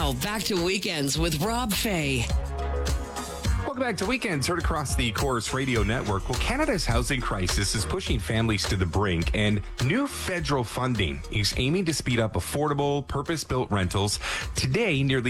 Now, back to Weekends with Rob Fay. Welcome back to Weekends, heard across the Chorus Radio Network. Well, Canada's housing crisis is pushing families to the brink, and new federal funding is aiming to speed up affordable, purpose-built rentals. Today, nearly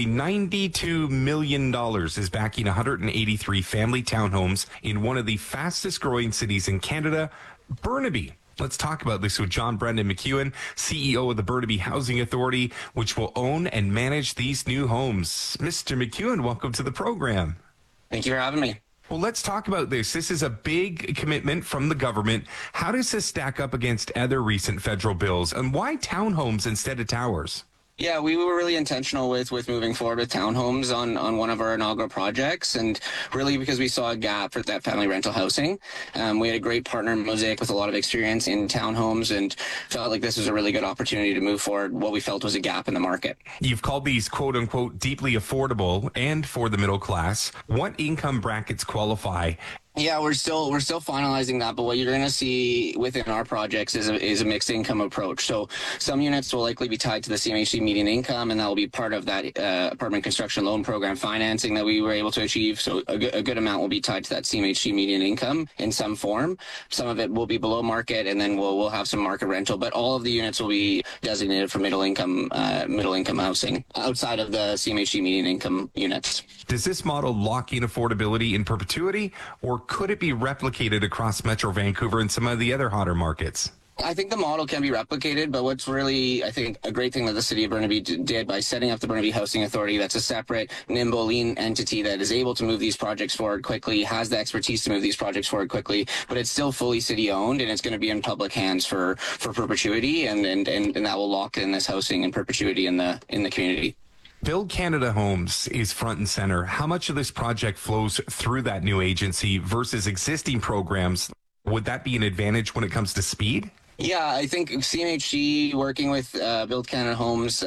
$92 million is backing 183 family townhomes in one of the fastest-growing cities in Canada, Burnaby. Let's talk about this with John Brendan McEwen, CEO of the Burnaby Housing Authority, which will own and manage these new homes. Mr. McEwen, welcome to the program. Thank you for having me. Well, let's talk about this. This is a big commitment from the government. How does this stack up against other recent federal bills, and why townhomes instead of towers? Yeah, we were really intentional with moving forward with townhomes on one of our inaugural projects, and really because we saw a gap for that family rental housing. We had a great partner in Mosaic with a lot of experience in townhomes, and felt like this was a really good opportunity to move forward what we felt was a gap in the market. You've called these quote-unquote deeply affordable and for the middle class. What income brackets qualify? Yeah, we're still finalizing that, but what you're going to see within our projects is a mixed income approach. So some units will likely be tied to the CMHC median income, and that will be part of that apartment construction loan program financing that we were able to achieve. So a good amount will be tied to that CMHC median income in some form. Some of it will be below market, and then we'll have some market rental. But all of the units will be designated for middle income housing outside of the CMHC median income units. Does this model lock in affordability in perpetuity, or could it be replicated across Metro Vancouver and some of the other hotter markets? I think the model can be replicated, but what's really, I think, a great thing that the City of Burnaby did by setting up the Burnaby Housing Authority, that's a separate, nimble, lean entity that is able to move these projects forward quickly, has the expertise to move these projects forward quickly, but it's still fully city-owned, and it's going to be in public hands for perpetuity, and that will lock in this housing in perpetuity in the community. Build Canada Homes is front and center. How much of this project flows through that new agency versus existing programs? Would that be an advantage when it comes to speed? Yeah, I think CMHC working with Build Canada Homes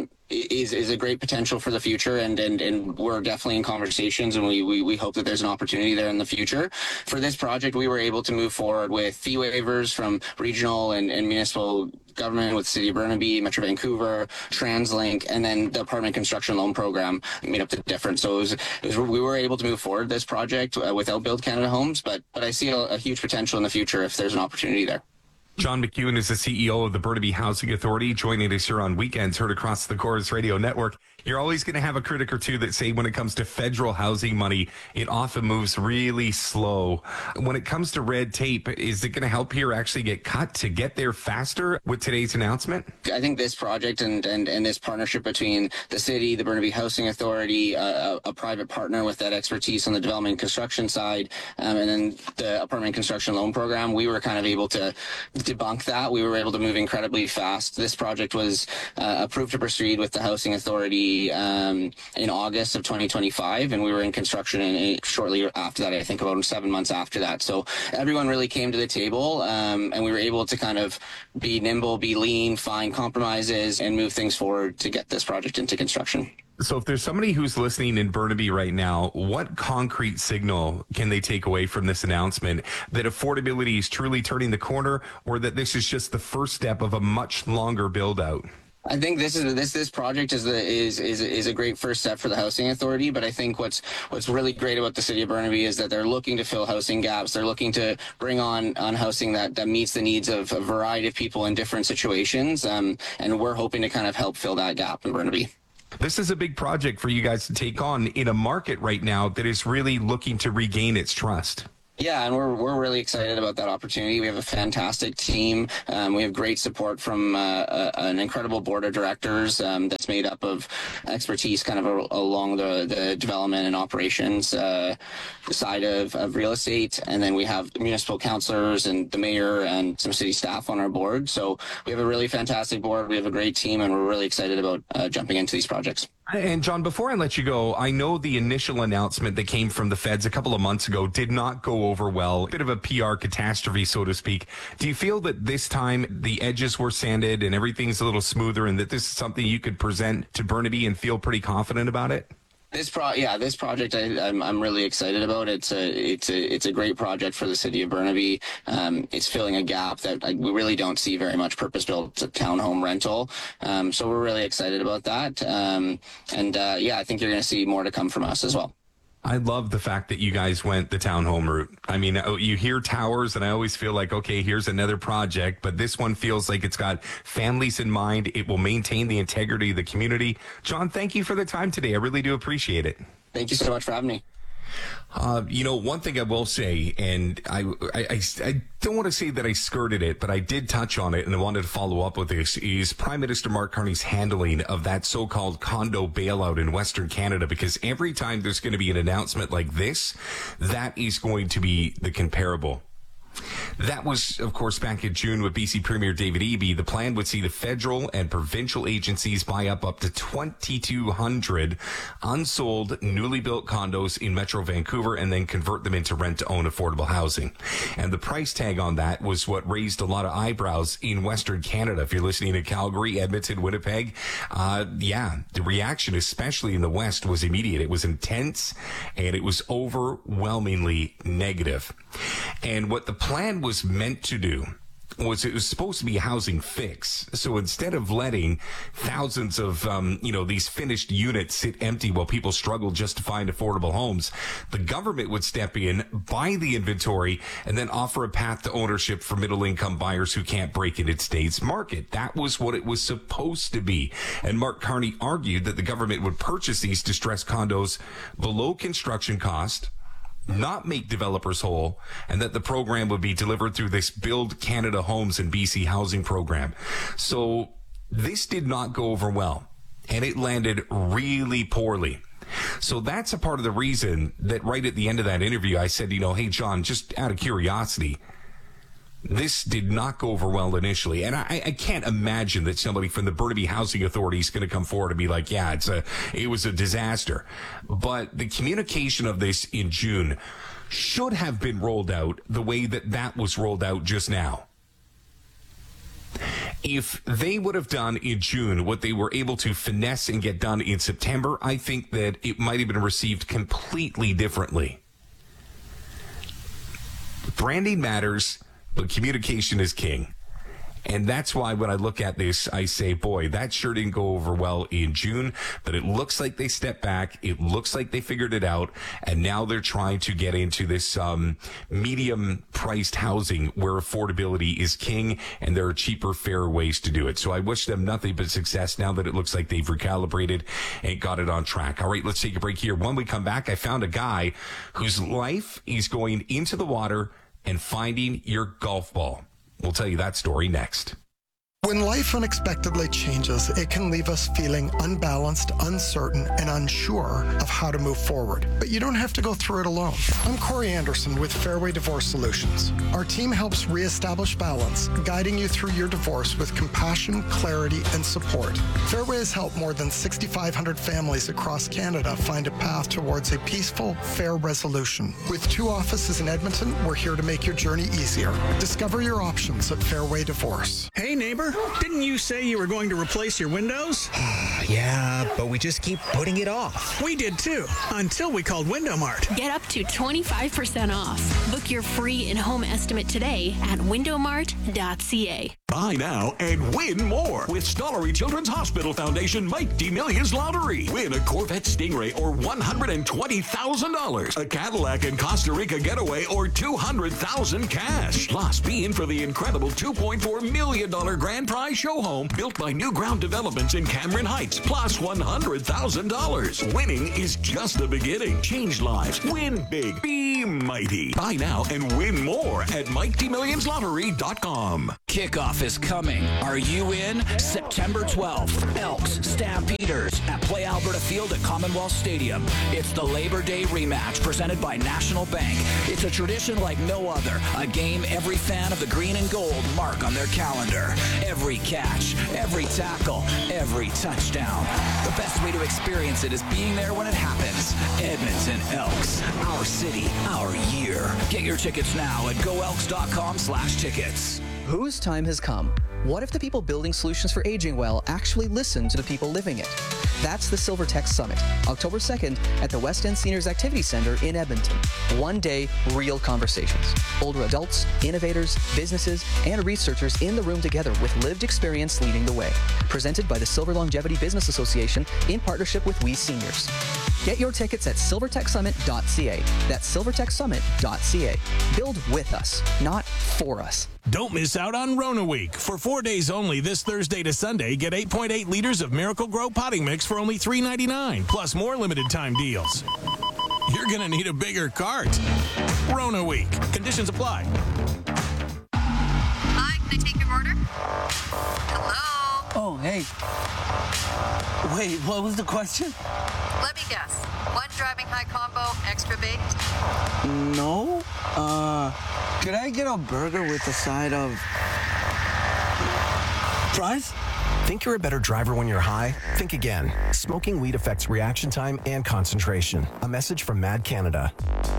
is a great potential for the future, and we're definitely in conversations, and we hope that there's an opportunity there in the future. For this project, we were able to move forward with fee waivers from regional and municipal government with City of Burnaby, Metro Vancouver, TransLink, and then the apartment construction loan program made up the difference. So we were able to move forward this project without Build Canada Homes, but I see a huge potential in the future if there's an opportunity there. John McEwen is the CEO of the Burnaby Housing Authority, joining us here on Weekends, heard across the Chorus Radio Network. You're always going to have a critic or two that say when it comes to federal housing money, it often moves really slow. When it comes to red tape, is it going to help here actually get cut to get there faster with today's announcement? I think this project and this partnership between the city, the Burnaby Housing Authority, a private partner with that expertise on the development and construction side, and then the apartment construction loan program, we were kind of able to debunk that. We were able to move incredibly fast. This project was approved to proceed with the Housing Authority in August of 2025, and we were in construction shortly after that, I think about 7 months after that. So everyone really came to the table, and we were able to kind of be nimble, be lean, find compromises, and move things forward to get this project into construction. So if there's somebody who's listening in Burnaby right now, what concrete signal can they take away from this announcement that affordability is truly turning the corner, or that this is just the first step of a much longer build out? I think this project is a great first step for the Housing Authority, but I think what's really great about the City of Burnaby is that they're looking to fill housing gaps. They're looking to bring on housing that meets the needs of a variety of people in different situations, and we're hoping to kind of help fill that gap in Burnaby. This is a big project for you guys to take on in a market right now that is really looking to regain its trust. Yeah, and we're really excited about that opportunity. We have a fantastic team. We have great support from an incredible board of directors that's made up of expertise kind of along the development and operations side of real estate. And then we have municipal councillors and the mayor and some city staff on our board. So we have a really fantastic board. We have a great team, and we're really excited about jumping into these projects. And John, before I let you go, I know the initial announcement that came from the feds a couple of months ago did not go over well. A bit of a PR catastrophe, so to speak. Do you feel that this time the edges were sanded and everything's a little smoother, and that this is something you could present to Burnaby and feel pretty confident about it? This project I'm really excited about. It's a great project for the city of Burnaby. It's filling a gap that we really don't see very much purpose-built townhome rental. So we're really excited about that. I think you're going to see more to come from us as well. I love the fact that you guys went the townhome route. I mean, you hear towers, and I always feel like, okay, here's another project, but this one feels like it's got families in mind. It will maintain the integrity of the community. John, thank you for the time today. I really do appreciate it. Thank you so much for having me. One thing I will say, and I don't want to say that I skirted it, but I did touch on it, and I wanted to follow up with this, is Prime Minister Mark Carney's handling of that so-called condo bailout in Western Canada, because every time there's going to be an announcement like this, that is going to be the comparable. That was, of course, back in June with BC Premier David Eby. The plan would see the federal and provincial agencies buy up to 2,200 unsold, newly built condos in Metro Vancouver and then convert them into rent-to-own affordable housing. And the price tag on that was what raised a lot of eyebrows in Western Canada. If you're listening to Calgary, Edmonton, Winnipeg, the reaction, especially in the West, was immediate. It was intense, and it was overwhelmingly negative. And what the plan was meant to do was, it was supposed to be a housing fix. So instead of letting thousands of, these finished units sit empty while people struggle just to find affordable homes, the government would step in, buy the inventory, and then offer a path to ownership for middle-income buyers who can't break into today's market. That was what it was supposed to be. And Mark Carney argued that the government would purchase these distressed condos below construction cost, not make developers whole, and that the program would be delivered through this Build Canada Homes and BC Housing program. So this did not go over well, and it landed really poorly. So that's a part of the reason that right at the end of that interview, I said, hey, John, just out of curiosity, this did not go over well initially. And I can't imagine that somebody from the Burnaby Housing Authority is going to come forward and be like, yeah, it was a disaster. But the communication of this in June should have been rolled out the way that was rolled out just now. If they would have done in June what they were able to finesse and get done in September, I think that it might have been received completely differently. Branding matters, but communication is king. And that's why when I look at this, I say, boy, that sure didn't go over well in June, but it looks like they stepped back. It looks like they figured it out. And now they're trying to get into this medium priced housing where affordability is king, and there are cheaper, fairer ways to do it. So I wish them nothing but success now that it looks like they've recalibrated and got it on track. All right, let's take a break here. When we come back, I found a guy whose life is going into the water and finding your golf ball. We'll tell you that story next. When life unexpectedly changes, it can leave us feeling unbalanced, uncertain, and unsure of how to move forward. But you don't have to go through it alone. I'm Corey Anderson with Fairway Divorce Solutions. Our team helps reestablish balance, guiding you through your divorce with compassion, clarity, and support. Fairway has helped more than 6,500 families across Canada find a path towards a peaceful, fair resolution. With 2 offices in Edmonton, we're here to make your journey easier. Discover your options at Fairway Divorce. Hey, neighbor. Didn't you say you were going to replace your windows? Yeah, but we just keep putting it off. We did too, until we called Window Mart. Get up to 25% off. Book your free in-home estimate today at windowmart.ca. Buy now and win more with Stollery Children's Hospital Foundation Mighty Millions Lottery. Win a Corvette Stingray or $120,000, a Cadillac and Costa Rica getaway or $200,000 cash. Plus, be in for the incredible $2.4 million grand prize show home built by New Ground Developments in Cameron Heights, plus $100,000. Winning is just the beginning. Change lives. Win big. Be mighty. Buy now and win more at MightyMillionsLottery.com. Kickoff is coming. Are you in? September 12th. Elks, Stampeders at Play Alberta Field at Commonwealth Stadium. It's the Labor Day rematch presented by National Bank. It's a tradition like no other. A game every fan of the green and gold mark on their calendar. Every catch, every tackle, every touchdown. The best way to experience it is being there when it happens. Edmonton Elks. Our city, our year. Get your tickets now at goelks.com/tickets. Whose time has come? What if the people building solutions for aging well actually listen to the people living it? That's the SilverTech Summit, October 2nd at the West End Seniors Activity Center in Edmonton. One day, real conversations. Older adults, innovators, businesses, and researchers in the room together with lived experience leading the way. Presented by the Silver Longevity Business Association in partnership with We Seniors. Get your tickets at silvertechsummit.ca. That's silvertechsummit.ca. Build with us, not for us. Don't miss out on Rona Week. For 4 days only, this Thursday to Sunday, get 8.8 liters of Miracle Grow potting mix for only $3.99, plus more limited time deals. You're going to need a bigger cart. Rona Week. Conditions apply. Hi, can I take your order? Hello? Oh, hey. Wait, what was the question? Let me guess. One driving high combo, extra baked? No. Could I get a burger with a side of fries? Think you're a better driver when you're high? Think again. Smoking weed affects reaction time and concentration. A message from Mad Canada.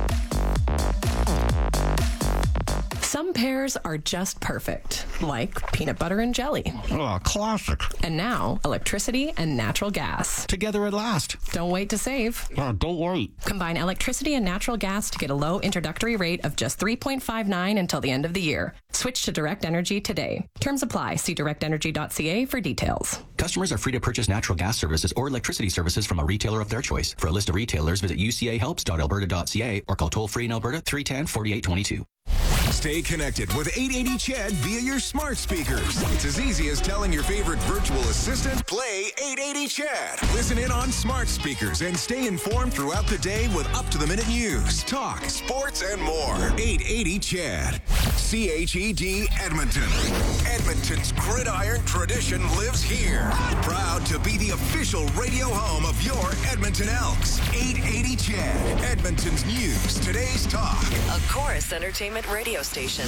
Some pairs are just perfect, like peanut butter and jelly. Oh, classic. And now, electricity and natural gas. Together at last. Don't wait to save. Don't wait. Combine electricity and natural gas to get a low introductory rate of just $3.59 until the end of the year. Switch to Direct Energy today. Terms apply. See directenergy.ca for details. Customers are free to purchase natural gas services or electricity services from a retailer of their choice. For a list of retailers, visit ucahelps.alberta.ca or call toll-free in Alberta 310-4822. Stay connected with 880 CHED via your smart speakers. It's as easy as telling your favorite virtual assistant, play 880 CHED. Listen in on smart speakers and stay informed throughout the day with up-to-the-minute news, talk, sports, and more. 880 CHED. CHED Edmonton. Edmonton's gridiron tradition lives here. Proud to be the official radio home of your Edmonton Elks. 880 CHED. Edmonton's news, today's talk. A Chorus Entertainment radio station.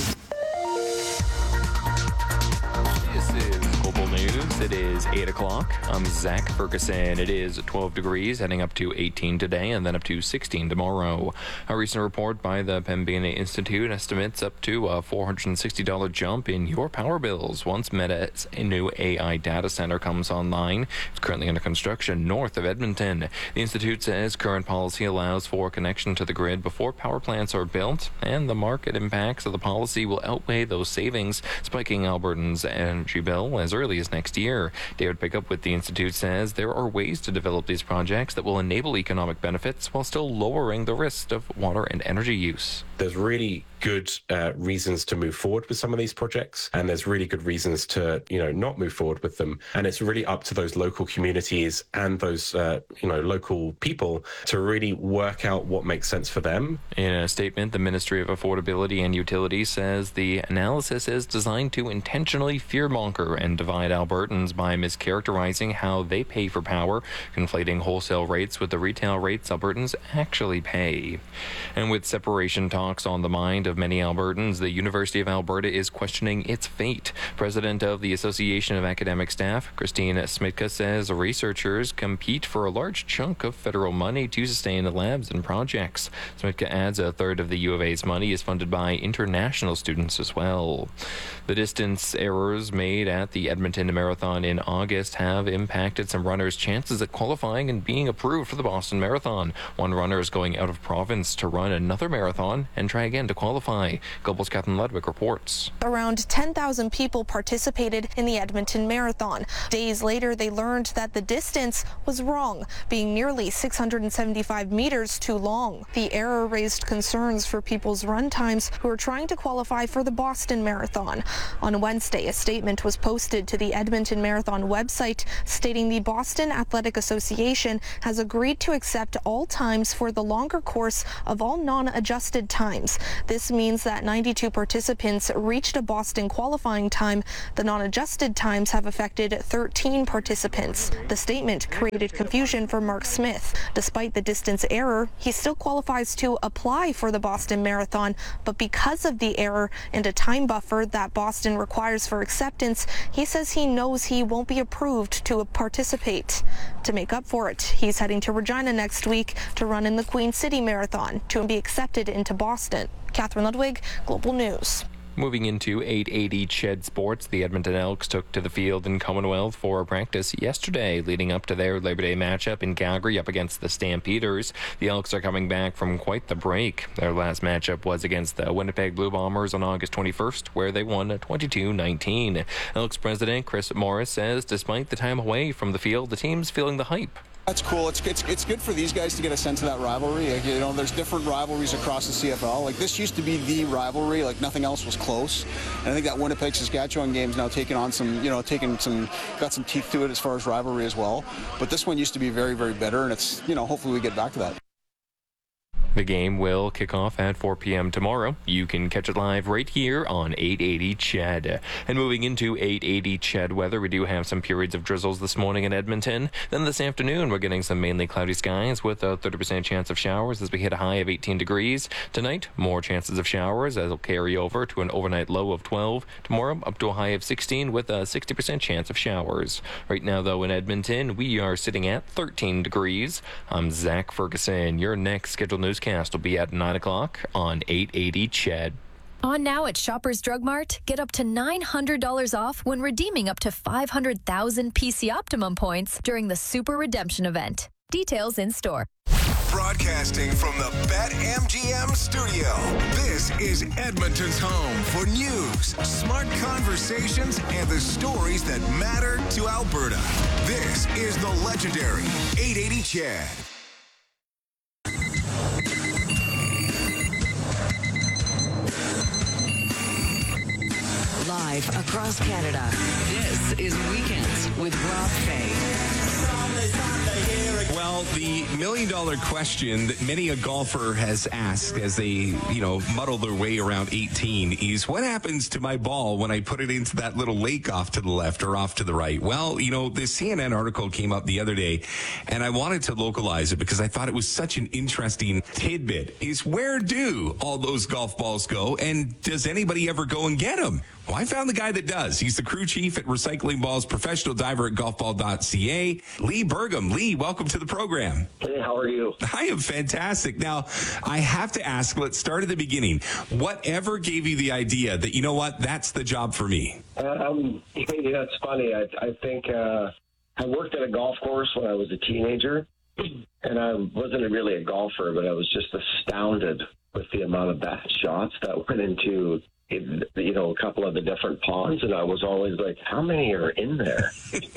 This is Global News. It is 8 o'clock. I'm Zach Ferguson. It is 12 degrees, heading up to 18 today and then up to 16 tomorrow. A recent report by the Pembina Institute estimates up to a $460 jump in your power bills once Meta's new AI data center comes online. It's currently under construction north of Edmonton. The Institute says current policy allows for connection to the grid before power plants are built, and the market impacts of the policy will outweigh those savings, spiking Albertans' energy bill as early as next year. David Pickup with the Institute says there are ways to develop these projects that will enable economic benefits while still lowering the risk of water and energy use. There's really good reasons to move forward with some of these projects, and there's really good reasons to, not move forward with them. And it's really up to those local communities and those, local people to really work out what makes sense for them. In a statement, the Ministry of Affordability and Utilities says the analysis is designed to intentionally fearmonger and divide Albertans by mischaracterizing how they pay for power, conflating wholesale rates with the retail rates Albertans actually pay. And with separation talks on the mind of many Albertans, the University of Alberta is questioning its fate. President of the Association of Academic Staff, Christine Smitka, says researchers compete for a large chunk of federal money to sustain the labs and projects. Smitka adds a third of the U of A's money is funded by international students as well. The distance errors made at the Edmonton Marathon in August have impacted some runners' chances at qualifying and being approved for the Boston Marathon. One runner is going out of province to run another marathon and try again to qualify. Global's Catherine Ludwig reports. Around 10,000 people participated in the Edmonton Marathon. Days later, they learned that the distance was wrong, being nearly 675 meters too long. The error raised concerns for people's run times who are trying to qualify for the Boston Marathon. On Wednesday, a statement was posted to the Edmonton Marathon website stating the Boston Athletic Association has agreed to accept all times for the longer course of all non-adjusted times. This means that 92 participants reached a Boston qualifying time. The non-adjusted times have affected 13 participants. The statement created confusion for Mark Smith. Despite the distance error, he still qualifies to apply for the Boston Marathon, but because of the error and a time buffer that Boston requires for acceptance, he says he knows he won't be approved to participate. To make up for it, he's heading to Regina next week to run in the Queen City Marathon to be accepted into Boston. Catherine Ludwig, Global News. Moving into 880 Ched Sports, the Edmonton Elks took to the field in Commonwealth for practice yesterday, leading up to their Labor Day matchup in Calgary up against the Stampeders. The Elks are coming back from quite the break. Their last matchup was against the Winnipeg Blue Bombers on August 21st, where they won 22-19. Elks president Chris Morris says despite the time away from the field, the team's feeling the hype. That's cool. It's good for these guys to get a sense of that rivalry. Like, you know, there's different rivalries across the CFL. Like, this used to be the rivalry. Like, nothing else was close. And I think that Winnipeg-Saskatchewan game's now taking on got some teeth to it as far as rivalry as well. But this one used to be very, very bitter, and it's, hopefully we get back to that. The game will kick off at 4 p.m. tomorrow. You can catch it live right here on 880 Ched. And moving into 880 Ched weather, we do have some periods of drizzles this morning in Edmonton. Then this afternoon, we're getting some mainly cloudy skies with a 30% chance of showers as we hit a high of 18 degrees. Tonight, more chances of showers as it'll carry over to an overnight low of 12. Tomorrow, up to a high of 16 with a 60% chance of showers. Right now, though, in Edmonton, we are sitting at 13 degrees. I'm Zach Ferguson. Your next scheduled newscast will be at 9 o'clock on 880 Ched. On now at Shoppers Drug Mart, get up to $900 off when redeeming up to 500,000 PC Optimum points during the Super Redemption event. Details in store. Broadcasting from the BetMGM studio, this is Edmonton's home for news, smart conversations, and the stories that matter to Alberta. This is the legendary 880 Ched. Live across Canada, this is Weekends with Rob Fay. Well, the million-dollar question that many a golfer has asked as they, muddle their way around 18 is, what happens to my ball when I put it into that little lake off to the left or off to the right? Well, this CNN article came up the other day, and I wanted to localize it because I thought it was such an interesting tidbit, is where do all those golf balls go, and does anybody ever go and get them? Well, I found the guy that does. He's the crew chief at Recycling Balls, professional diver at golfball.ca, Lee Burgum. Lee, welcome to the program. Hey, how are you? I am fantastic. Now, I have to ask, let's start at the beginning. Whatever gave you the idea that, that's the job for me? It's funny. I think I worked at a golf course when I was a teenager, and I wasn't really a golfer, but I was just astounded with the amount of bad shots that went into a couple of the different ponds, and I was always like, how many are in there?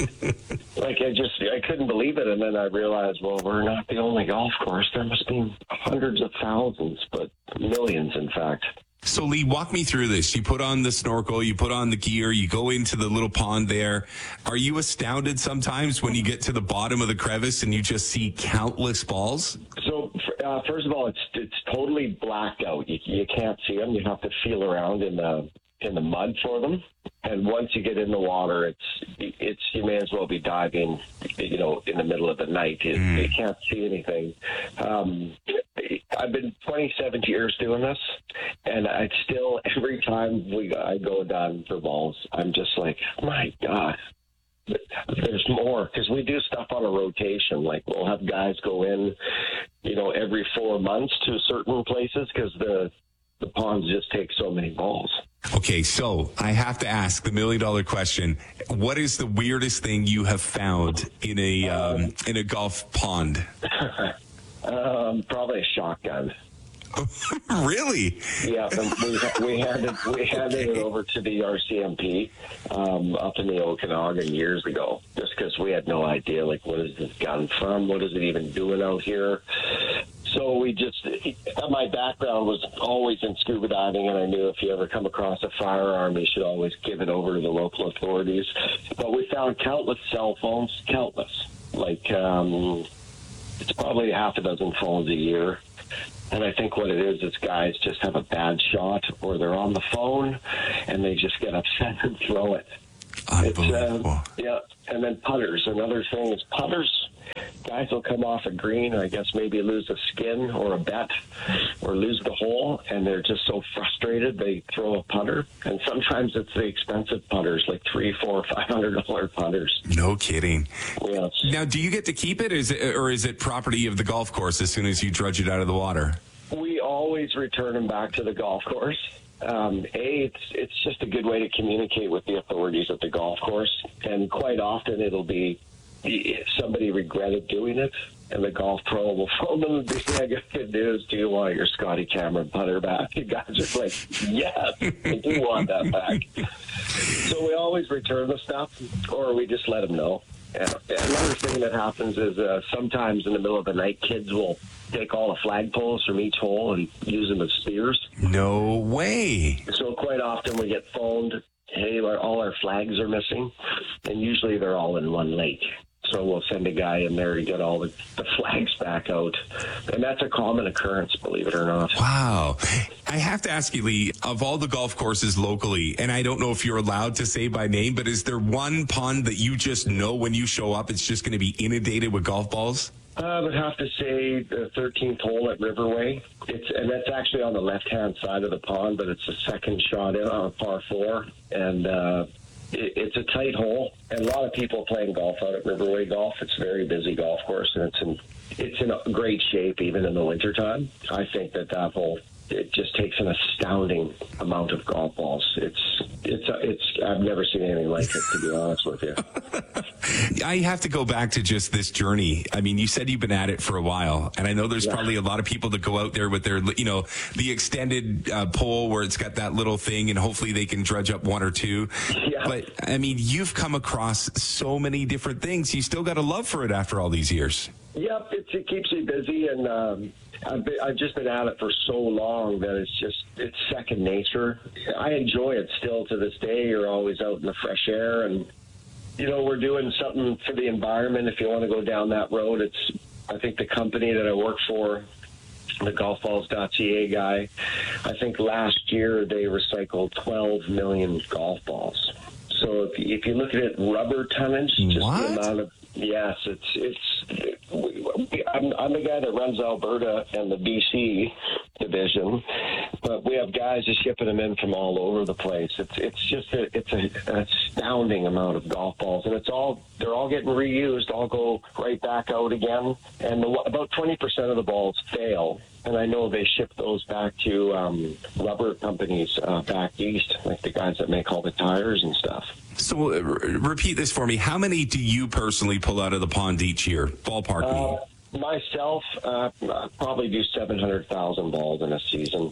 I couldn't believe it. And then I realized, well, we're not the only golf course. There must be hundreds of thousands, but millions, in fact. So, Lee, walk me through this. You put on the snorkel, you put on the gear, you go into the little pond there. Are you astounded sometimes when you get to the bottom of the crevice and you just see countless balls? So, first of all, it's totally blacked out. You can't see them. You have to feel around in the mud for them. And once you get in the water, it's you may as well be diving, in the middle of the night. You can't see anything. I've been 27 years doing this, and I still, every time I go down for balls, I'm just like, my God, there's more, because we do stuff on a rotation. Like, we'll have guys go in, every 4 months to certain places because the ponds just take so many balls. Okay, so I have to ask the million-dollar question. What is the weirdest thing you have found in a golf pond? Probably a shotgun. Really? Yeah, we handed it over to the RCMP up in the Okanagan years ago, just because we had no idea, what is this gun from? What is it even doing out here? So my background was always in scuba diving, and I knew if you ever come across a firearm, you should always give it over to the local authorities. But we found countless cell phones, countless. It's probably half a dozen phones a year. And I think what it is guys just have a bad shot, or they're on the phone and they just get upset and throw it. Unbelievable. And then putters. Another thing is putters. Guys will come off a green, I guess maybe lose a skin or a bet or lose the hole, and they're just so frustrated they throw a putter. And sometimes it's the expensive putters, like $300, $400, $500 putters. No kidding. Yes. Now, do you get to keep it, or is it property of the golf course as soon as you drudge it out of the water? We always return them back to the golf course. It's just a good way to communicate with the authorities at the golf course, and quite often it'll be somebody regretted doing it, and the golf pro will phone them and say, "I got good news. Do you want your Scotty Cameron putter back?" You guys are like, "Yes, I do want that back." So we always return the stuff, or we just let them know. And another thing that happens is sometimes in the middle of the night, kids will take all the flagpoles from each hole and use them as spears. No way. So quite often we get phoned, "Hey, all our flags are missing," and usually they're all in one lake. So we'll send a guy in there to get all the flags back out. And that's a common occurrence, believe it or not. Wow. I have to ask you, Lee, of all the golf courses locally, and I don't know if you're allowed to say by name, but is there one pond that you just know when you show up it's just going to be inundated with golf balls? I would have to say the 13th hole at Riverway. And that's actually on the left-hand side of the pond, but it's the second shot in on a par 4. And it's a tight hole, and a lot of people playing golf out at Riverway Golf. It's a very busy golf course, and it's in great shape even in the wintertime. I think that hole, it just takes an astounding amount of golf balls. I've never seen anything like it, to be honest with you. I have to go back to just this journey. I mean, you said you've been at it for a while, and I know there's probably a lot of people that go out there with their, the extended pole where it's got that little thing, and hopefully they can dredge up one or two. Yeah. But, I mean, you've come across so many different things. You still got a love for it after all these years. Yep, it keeps me busy, and I've just been at it for so long that it's second nature. I enjoy it still to this day. You're always out in the fresh air, and we're doing something for the environment. If you want to go down that road, I think the company that I work for, the golfballs.ca guy, I think last year they recycled 12 million golf balls. So if you look at it, rubber tonnage, just the amount of, yes, I'm the guy that runs Alberta and the BC division, but we have guys just shipping them in from all over the place. It's an astounding amount of golf balls, and they're all getting reused, all go right back out again, and about 20% of the balls fail. And I know they ship those back to rubber companies back east, like the guys that make all the tires and stuff. So repeat this for me. How many do you personally pull out of the pond each year? Ballpark. Myself, probably do 700,000 balls in a season.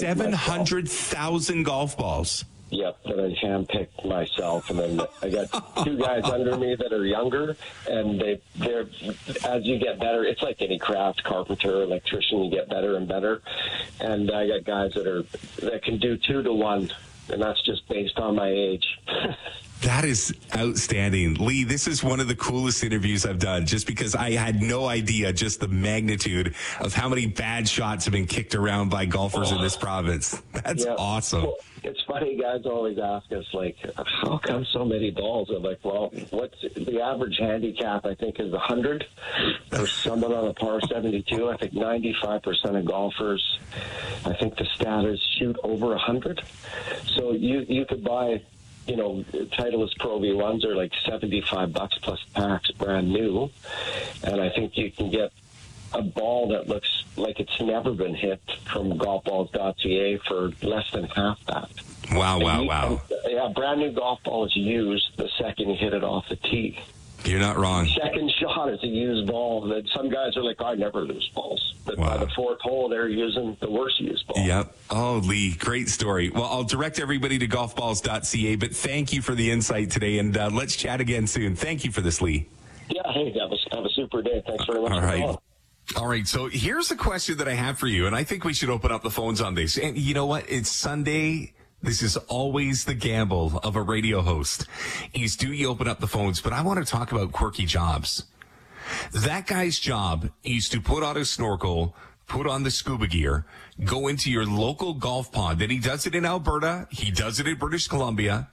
700,000 golf balls? Yep, that I handpicked myself, and then I got two guys under me that are younger, and they're as you get better, it's like any craft, carpenter, electrician, you get better and better, and I got guys that can do 2 to 1, and that's just based on my age. That is outstanding. Lee, this is one of the coolest interviews I've done, just because I had no idea just the magnitude of how many bad shots have been kicked around by golfers in this province. That's awesome. Well, it's funny, guys always ask us, like, how come so many balls? I'm like, well, what's the average handicap, I think, is 100 for someone on a par 72. I think 95% of golfers, I think the stat is shoot over 100. So you could buy, Titleist Pro V1s are like $75 plus tax, brand new, and I think you can get a ball that looks like it's never been hit from golfballs.ca for less than half that. Wow. Yeah, brand new golf ball is used the second you hit it off the tee. You're not wrong. Second shot is a used ball. That some guys are like, I never lose balls. But by the fourth hole, they're using the worst used ball. Yep. Oh, Lee, great story. Well, I'll direct everybody to golfballs.ca, but thank you for the insight today, and let's chat again soon. Thank you for this, Lee. Yeah, hey, have a super day. Thanks very much for calling. All right, so here's the question that I have for you, and I think we should open up the phones on this. And you know what? It's Sunday. This is always the gamble of a radio host, is do you open up the phones? But I want to talk about quirky jobs. That guy's job is to put on a snorkel, put on the scuba gear, go into your local golf pond. And he does it in Alberta. He does it in British Columbia.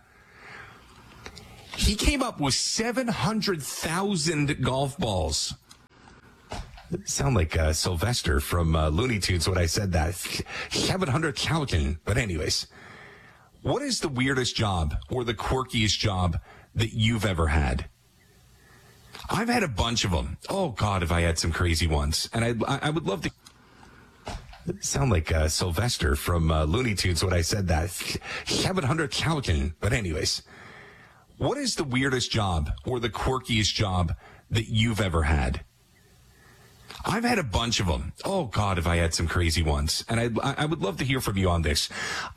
He came up with 700,000 golf balls. Sound like Sylvester from Looney Tunes when I said that. 700,000. But anyways, what is the weirdest job or the quirkiest job that you've ever had? I've had a bunch of them. Oh, God, have I had some crazy ones. And I would love to... Sound like Sylvester from Looney Tunes when I said that. 700,000. But anyways, what is the weirdest job or the quirkiest job that you've ever had? I've had a bunch of them. Oh, God, if I had some crazy ones. And I would love to hear from you on this.